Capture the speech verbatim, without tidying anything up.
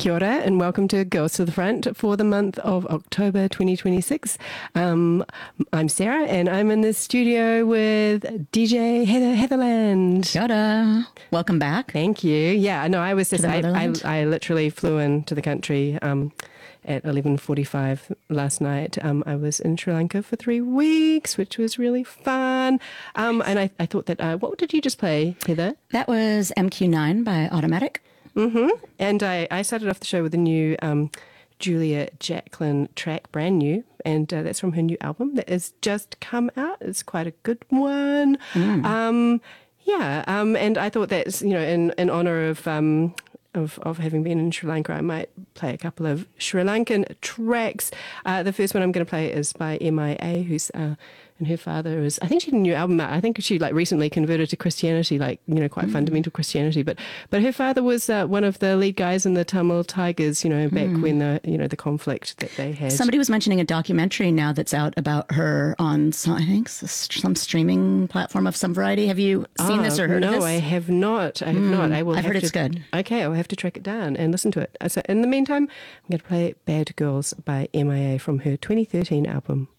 Kia ora and welcome to Girls to the Front for the month of October twenty twenty-six. Um, I'm Sarah and I'm in the studio with D J Heather Heatherland. Kia ora. Welcome back. Thank you. Yeah, no, I was just, I, I, motherland. I literally flew into the country um, at eleven forty-five last night. Um, I was in Sri Lanka for three weeks, which was really fun. Um, and I, I thought that, uh, what did you just play, Heather? That was M Q nine by Automatic. Mm-hmm. And I, I started off the show with a new um, Julia Jacklin track, brand new, and uh, that's from her new album that has just come out. It's quite a good one. Mm. Um, yeah, um, and I thought that's, you know, in, in honour of, um, of of having been in Sri Lanka, I might play a couple of Sri Lankan tracks. Uh, the first one I'm going to play is by M I A, who's... Uh, And her father is, I think she had a new album out. I think she like recently converted to Christianity, like, you know, quite mm. fundamental Christianity. But but her father was uh, one of the lead guys in the Tamil Tigers, you know, back mm. when the, you know, the conflict that they had. Somebody was mentioning a documentary now that's out about her on, some, I think, some streaming platform of some variety. Have you seen oh, this or heard no, of this? No, I have not. I have mm. not. I will. I've have heard to, it's good. Okay, I'll have to track it down and listen to it. So in the meantime, I'm going to play Bad Girls by M I A from her twenty thirteen album.